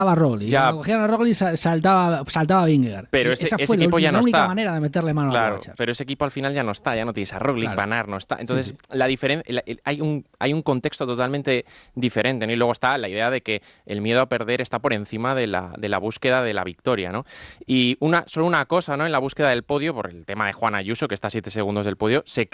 a Roglic. Ya, Cuando cogían a Roglic saltaba Vingegaard. pero Esa ese fue equipo ya la no única está. manera de meterle mano a Claro, Pogačar. pero ese equipo al final ya no está, ya no tienes a Roglic, Claro. Van Aert no está. Sí, Entonces, sí. la diferencia, hay un contexto totalmente diferente, ¿no? Y luego está la idea de que el miedo a perder está por encima de la búsqueda de la victoria, ¿no? Y solo una cosa, ¿no? En la búsqueda del podio, por el tema de Juan Ayuso, que está a 7 segundos del podio, se